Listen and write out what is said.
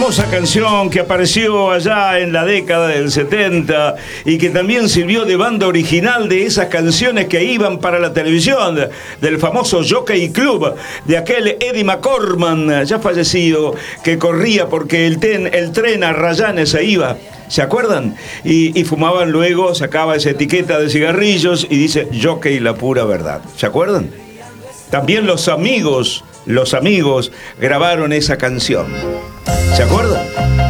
Hermosa canción que apareció allá en la década del 70 y que también sirvió de banda original de esas canciones que iban para la televisión, del famoso Jockey Club, de aquel Eddie McCorman, ya fallecido, que corría porque el tren a Rayanes se iba. ¿Se acuerdan? Y fumaban luego, sacaba esa etiqueta de cigarrillos y dice Jockey, la pura verdad. ¿Se acuerdan? También los amigos grabaron esa canción. ¿Se acuerdan?